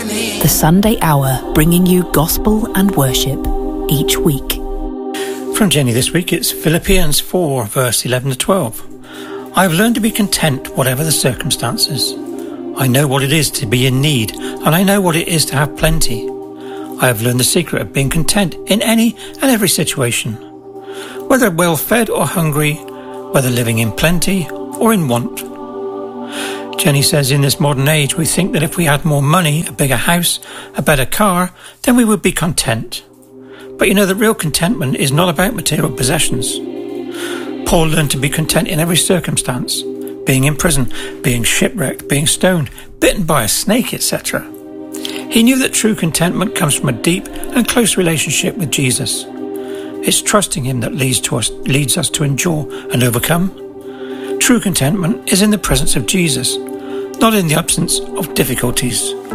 The Sunday Hour, bringing you gospel and worship each week. From Jenny this week, it's Philippians 4, verse 11 to 12. I have learned to be content whatever the circumstances. I know what it is to be in need, and I know what it is to have plenty. I have learned the secret of being content in any and every situation, whether well-fed or hungry, whether living in plenty or in want. Jenny says in this modern age we think that if we had more money, a bigger house, a better car, then we would be content. But you know that real contentment is not about material possessions. Paul learned to be content in every circumstance, being in prison, being shipwrecked, being stoned, bitten by a snake, etc. He knew that true contentment comes from a deep and close relationship with Jesus. It's trusting him that leads us to endure and overcome. True contentment is in the presence of Jesus, not in the absence of difficulties.